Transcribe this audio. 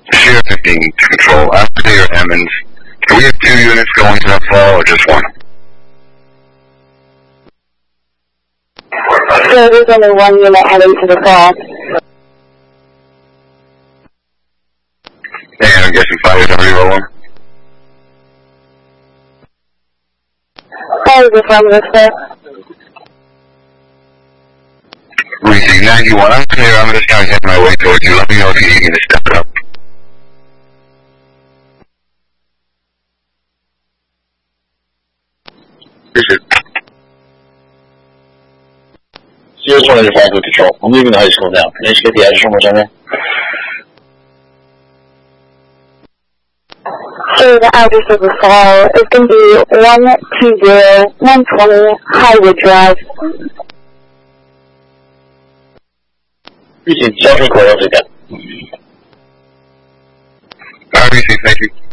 Sierra 15 to control. After your Emmons, can we have 2 units going to that fall or just 1? So there's only 1 unit heading to the fall. And I'm guessing fire is already rolling? That is affirmative, sir. Reaching 91, I'm clear. I'm just going to head my way towards you. Let me know if you need me to step it up. Appreciate it. Sierra 20 to 5 with control. I'm leaving the high school now. Can I just get the address one more time there? So the address of the fall is going to be 120 Highwood Drive. Reaching Central Court, I'll take that. All right, thank you.